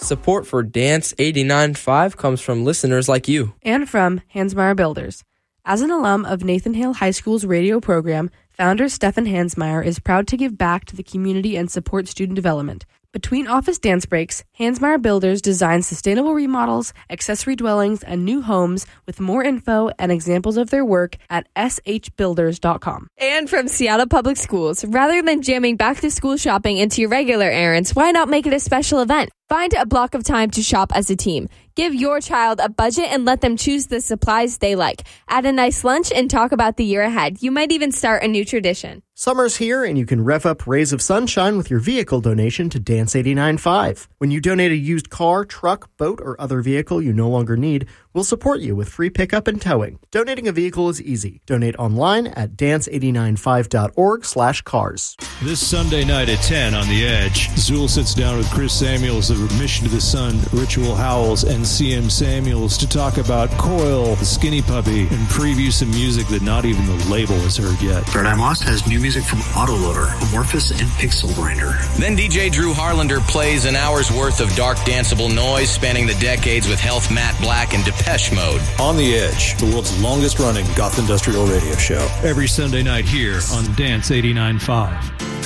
Support for Dance 89.5 comes from listeners like you. And from Hansmeier Builders. As an alum of Nathan Hale High School's radio program, founder Stefan Hansmeier is proud to give back to the community and support student development. Between office dance breaks, Hansmeier Builders designs sustainable remodels, accessory dwellings, and new homes. With more info and examples of their work at shbuilders.com. And from Seattle Public Schools, rather than jamming back-to-school shopping into your regular errands, why not make it a special event? Find a block of time to shop as a team. Give your child a budget and let them choose the supplies they like. Add a nice lunch and talk about the year ahead. You might even start a new tradition. Summer's here, and you can rev up Rays of Sunshine with your vehicle donation to Dance 89.5. When you donate a used car, truck, boat, or other vehicle you no longer need, we'll support you with free pickup and towing. Donating a vehicle is easy. Donate online at dance895.org/cars. This Sunday night at 10 on The Edge, Zool sits down with Chris Samuels of Mission to the Sun, Ritual Howls, and CM Samuels to talk about Coil, the Skinny Puppy, and preview some music that not even the label has heard yet. Paradigm Lost has new music from Autoloader, Amorphous, and Pixel Grinder. Then DJ Drew Harlander plays an hour's worth of dark danceable noise spanning the decades with Health, Matt Black, and Depeche Mode. On The Edge, the world's longest running goth industrial radio show. Every Sunday night here on Dance 89.5.